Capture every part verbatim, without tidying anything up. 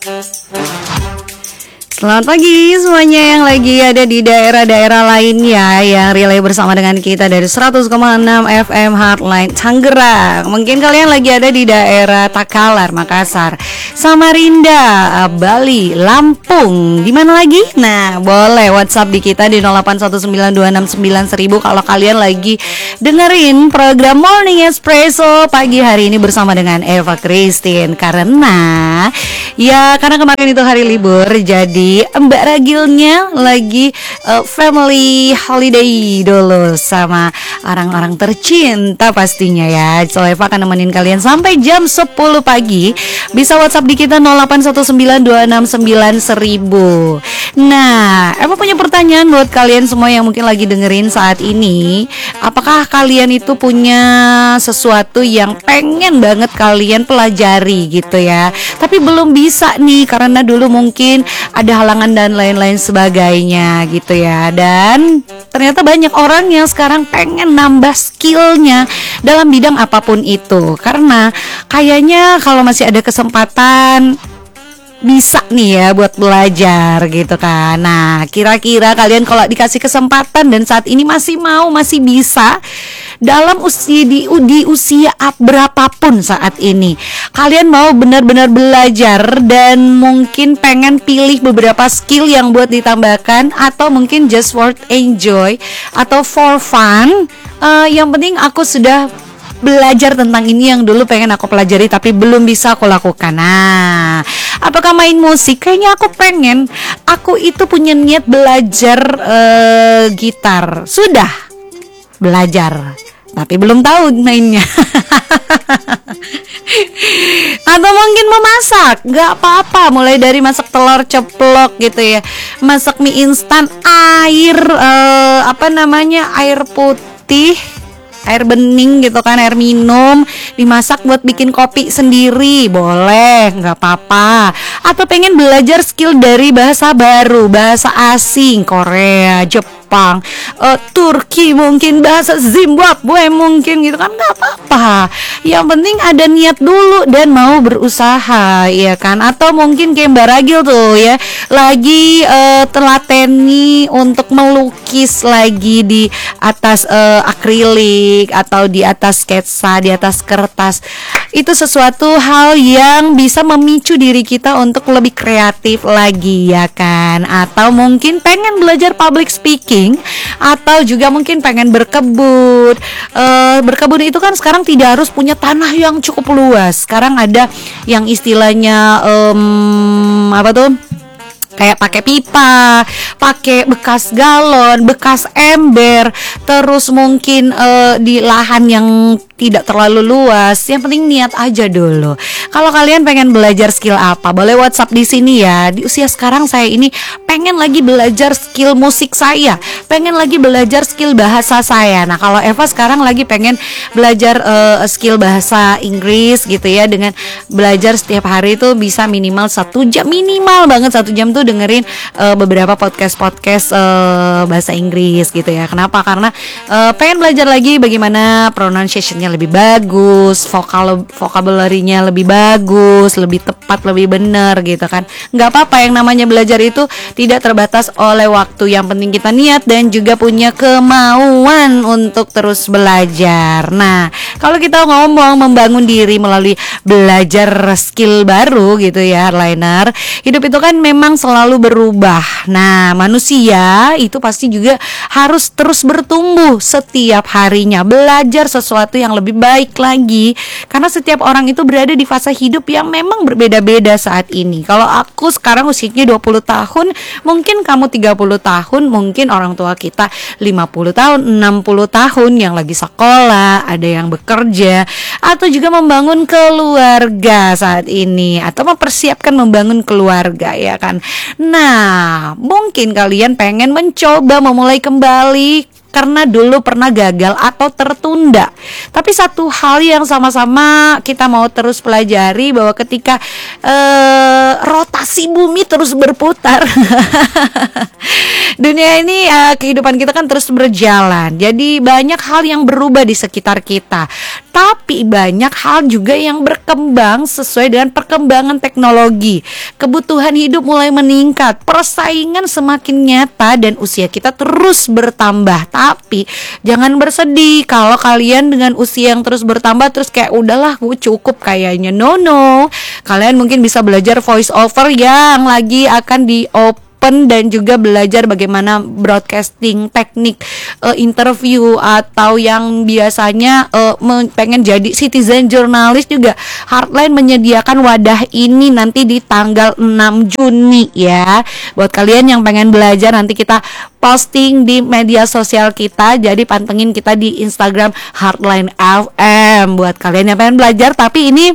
Selamat pagi semuanya yang lagi ada di daerah-daerah lainnya yang relay bersama dengan kita dari seratus koma enam F M Heartline Tangerang. Mungkin kalian lagi ada di daerah Takalar, Makassar, Samarinda, Bali, Lampung, di mana lagi? Nah, boleh WhatsApp di kita di nol delapan satu sembilan dua enam sembilan seribu kalau kalian lagi dengerin program Morning Espresso pagi hari ini bersama dengan Eva Christine. Karena ya karena kemarin itu hari libur, jadi Mbak Ragilnya lagi uh, family holiday dulu sama orang-orang tercinta pastinya ya. So Eva akan nemenin kalian sampai jam sepuluh pagi. Bisa WhatsApp di kita nol delapan satu sembilan dua enam sembilan seribu. Nah, Eva punya pertanyaan buat kalian semua yang mungkin lagi dengerin saat ini. Apakah kalian itu punya sesuatu yang pengen banget kalian pelajari gitu ya, tapi belum bisa nih karena dulu mungkin ada halangan dan lain-lain sebagainya gitu ya. Dan ternyata banyak orang yang sekarang pengen nambah skillnya dalam bidang apapun itu, karena kayaknya kalau masih ada kesempatan bisa nih ya buat belajar gitu kan. Nah, kira-kira kalian kalau dikasih kesempatan dan saat ini masih mau, masih bisa dalam usia di, di usia berapapun saat ini, kalian mau benar-benar belajar dan mungkin pengen pilih beberapa skill yang buat ditambahkan, atau mungkin just for enjoy atau for fun, uh, yang penting aku sudah belajar tentang ini yang dulu pengen aku pelajari tapi belum bisa aku lakukan. Nah, apakah main musik? Kayaknya aku pengen, aku itu punya niat belajar uh, gitar. Sudah belajar tapi belum tahu mainnya. Atau mungkin memasak, gak apa-apa, mulai dari masak telur ceplok gitu ya, masak mie instan, air uh, apa namanya air putih, air bening gitu kan, air minum dimasak buat bikin kopi sendiri, boleh, nggak apa-apa. Atau pengen belajar skill dari bahasa baru, bahasa asing, Korea, Jepang, uh, Turki, mungkin bahasa Zimbabwe mungkin gitu kan, nggak apa-apa. Yang penting ada niat dulu dan mau berusaha, ya kan. Atau mungkin kayak Mbak Ragil tuh ya, lagi uh, telateni untuk melukis lagi di atas uh, akrilik atau di atas sketsa, di atas kertas. Itu sesuatu hal yang bisa memicu diri kita untuk lebih kreatif lagi, ya kan. Atau mungkin pengen belajar public speaking, atau juga mungkin pengen berkebun. uh, Berkebun itu kan sekarang tidak harus punya tanah yang cukup luas. Sekarang ada yang istilahnya um, apa tuh, kayak pakai pipa, pakai bekas galon, bekas ember, terus mungkin uh, di lahan yang tidak terlalu luas. Yang penting niat aja dulu. Kalau kalian pengen belajar skill apa, boleh WhatsApp di sini ya. Di usia sekarang saya ini pengen lagi belajar skill musik saya, pengen lagi belajar skill bahasa saya. Nah, kalau Eva sekarang lagi pengen belajar uh, skill bahasa Inggris gitu ya, dengan belajar setiap hari itu bisa minimal satu jam, minimal banget satu jam tuh dengerin uh, beberapa podcast-podcast uh, bahasa Inggris gitu ya. Kenapa? Karena uh, pengen belajar lagi bagaimana pronunciation-nya lebih bagus, vokal vocabulary-nya lebih bagus, lebih tepat, lebih benar gitu kan. Nggak apa-apa, yang namanya belajar itu tidak terbatas oleh waktu. Yang penting kita niat dan juga punya kemauan untuk terus belajar. Nah, kalau kita ngomong membangun diri melalui belajar skill baru gitu ya, Hardliner, hidup itu kan memang selalu berubah. Nah, manusia itu pasti juga harus terus bertumbuh setiap harinya, belajar sesuatu yang lebih baik lagi, karena setiap orang itu berada di fase hidup yang memang berbeda-beda saat ini. Kalau aku sekarang usianya dua puluh tahun, mungkin kamu tiga puluh tahun, mungkin orang tua kita lima puluh tahun, enam puluh tahun yang lagi sekolah, ada yang bekerja, atau juga membangun keluarga saat ini, atau mempersiapkan membangun keluarga, ya kan. Nah, mungkin kalian pengen mencoba memulai kembali karena dulu pernah gagal atau tertunda. Tapi satu hal yang sama-sama kita mau terus pelajari, bahwa ketika uh, rotasi bumi terus berputar dunia ini, uh, kehidupan kita kan terus berjalan. Jadi banyak hal yang berubah di sekitar kita. tapi banyak hal juga yang berkembang sesuai dengan perkembangan teknologi. Kebutuhan hidup mulai meningkat, persaingan semakin nyata dan usia kita terus bertambah. Tapi jangan bersedih kalau kalian dengan usia yang terus bertambah terus kayak udahlah gue cukup kayaknya. No no, kalian mungkin bisa belajar voice over yang lagi akan di open dan juga belajar bagaimana broadcasting, teknik uh, interview, atau yang biasanya uh, pengen jadi citizen journalist juga. Heartline menyediakan wadah ini nanti di tanggal enam Juni ya. Buat kalian yang pengen belajar, nanti kita posting di media sosial kita, jadi pantengin kita di Instagram Heartline F M buat kalian yang pengen belajar. Tapi ini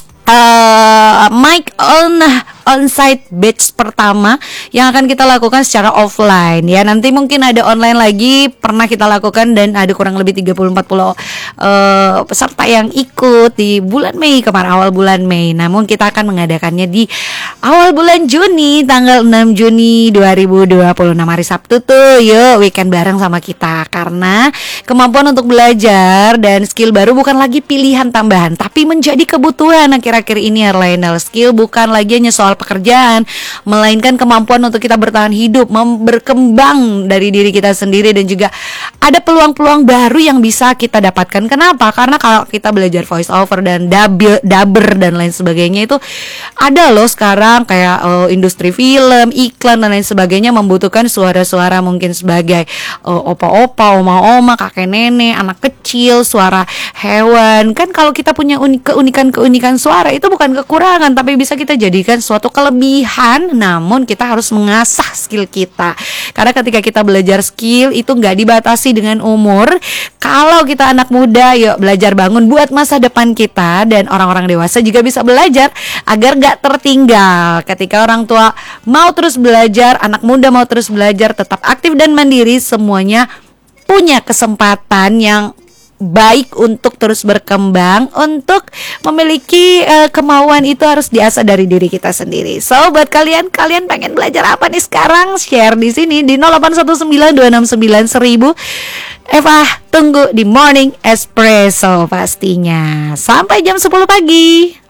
uh, mic on onsite batch pertama yang akan kita lakukan secara offline ya. Nanti mungkin ada online lagi, pernah kita lakukan dan ada kurang lebih tiga puluh sampai empat puluh uh, peserta yang ikut di bulan Mei kemarin, awal bulan Mei. Namun kita akan mengadakannya di awal bulan Juni, tanggal enam Juni dua ribu dua puluh enam, hari Sabtu tuh. Yuk weekend bareng sama kita, karena kemampuan untuk belajar dan skill baru bukan lagi pilihan tambahan tapi menjadi kebutuhan akhir-akhir ini. Lionel, skill bukan lagi hanya soal pekerjaan, melainkan kemampuan untuk kita bertahan hidup, berkembang dari diri kita sendiri, dan juga ada peluang-peluang baru yang bisa kita dapatkan. Kenapa? Karena kalau kita belajar voice over dan dub, dubber dan lain sebagainya, itu ada loh sekarang kayak uh, industri film, iklan dan lain sebagainya membutuhkan suara-suara mungkin sebagai uh, opa-opa, oma-oma, kakek nenek, anak kecil, suara hewan. Kan kalau kita punya unik, keunikan-keunikan suara itu bukan kekurangan, tapi bisa kita jadikan suatu kelebihan. Namun kita harus mengasah skill kita, karena ketika kita belajar skill itu nggak dibatasi dengan umur. Kalau kita anak muda, yuk belajar bangun buat masa depan kita, dan orang-orang dewasa juga bisa belajar agar nggak tertinggal. Ketika orang tua mau terus belajar, anak muda mau terus belajar, tetap aktif dan mandiri, semuanya punya kesempatan yang baik untuk terus berkembang. Untuk memiliki uh, kemauan itu harus diasah dari diri kita sendiri. So buat kalian, kalian pengen belajar apa nih sekarang? Share di sini di nol delapan satu sembilan dua enam sembilan seribu. Eva tunggu di Morning Espresso pastinya. Sampai jam sepuluh pagi.